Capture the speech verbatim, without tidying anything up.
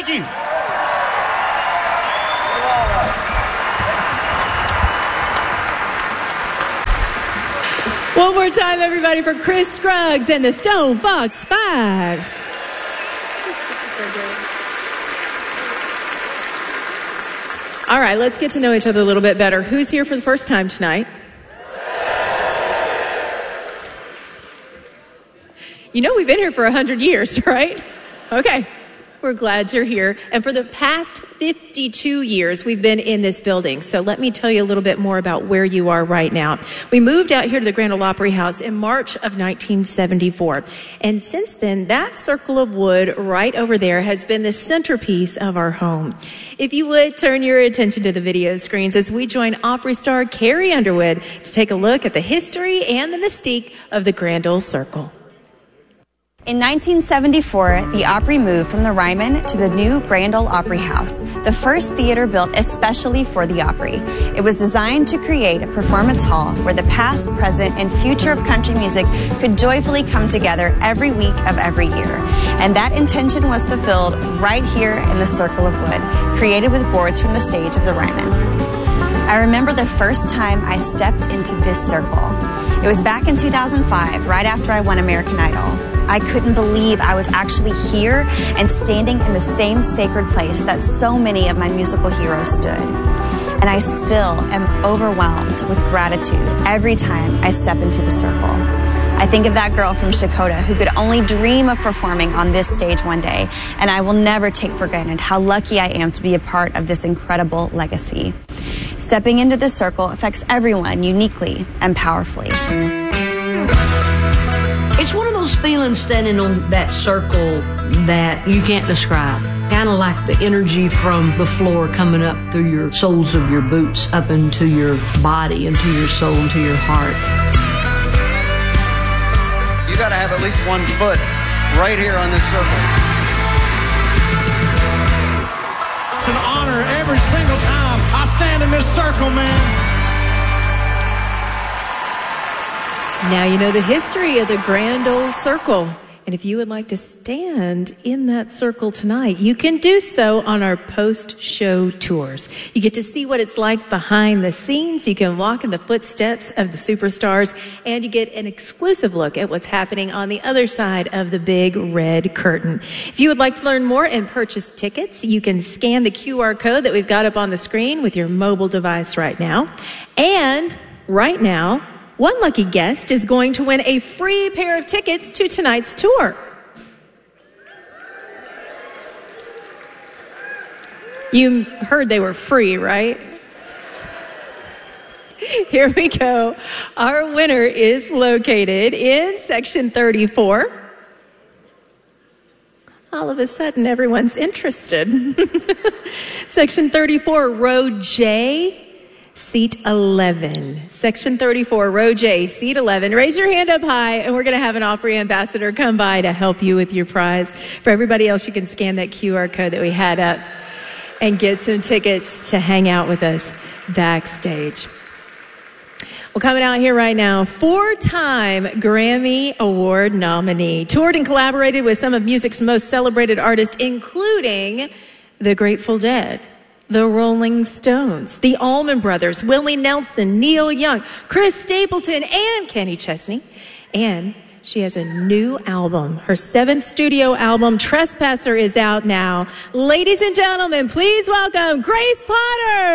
Thank you. One more time, everybody, for Chris Scruggs and the Stone Fox Five. All right, let's get to know each other a little bit better. Who's here for the first time tonight? You know we've been here for one hundred years, right? Okay. We're glad you're here. And for the past fifty-two years, we've been in this building. So let me tell you a little bit more about where you are right now. We moved out here to the Grand Ole Opry House in March of nineteen seventy-four. And since then, that circle of wood right over there has been the centerpiece of our home. If you would, turn your attention to the video screens as we join Opry star Carrie Underwood to take a look at the history and the mystique of the Grand Ole Circle. In nineteen seventy-four, the Opry moved from the Ryman to the new Grand Ole Opry House, the first theater built especially for the Opry. It was designed to create a performance hall where the past, present, and future of country music could joyfully come together every week of every year. And that intention was fulfilled right here in the Circle of Wood, created with boards from the stage of the Ryman. I remember the first time I stepped into this circle. It was back in two thousand five, right after I won American Idol. I couldn't believe I was actually here and standing in the same sacred place that so many of my musical heroes stood. And I still am overwhelmed with gratitude every time I step into the circle. I think of that girl from Shakota who could only dream of performing on this stage one day, and I will never take for granted how lucky I am to be a part of this incredible legacy. Stepping into this circle affects everyone uniquely and powerfully. It's one of those feelings standing on that circle that you can't describe. Kind of like the energy from the floor coming up through your soles of your boots, up into your body, into your soul, into your heart. You got to have at least one foot right here on this circle. It's an honor every single time I stand in this circle, man. Now you know the history of the Grand Ole Circle. And if you would like to stand in that circle tonight, you can do so on our post-show tours. You get to see what it's like behind the scenes. You can walk in the footsteps of the superstars, and you get an exclusive look at what's happening on the other side of the big red curtain. If you would like to learn more and purchase tickets, you can scan the Q R code that we've got up on the screen with your mobile device right now. And right now, one lucky guest is going to win a free pair of tickets to tonight's tour. You heard they were free, right? Here we go. Our winner is located in section thirty-four. All of a sudden, everyone's interested. Section thirty-four, row J. Seat eleven. Section thirty-four, row J, seat eleven. Raise your hand up high, and we're going to have an Opry ambassador come by to help you with your prize. For everybody else, you can scan that Q R code that we had up and get some tickets to hang out with us backstage. Well, coming out here right now, four-time Grammy Award nominee. Toured and collaborated with some of music's most celebrated artists, including the Grateful Dead, the Rolling Stones, the Allman Brothers, Willie Nelson, Neil Young, Chris Stapleton, and Kenny Chesney. And she has a new album. Her seventh studio album, Trespasser, is out now. Ladies and gentlemen, please welcome Grace Potter.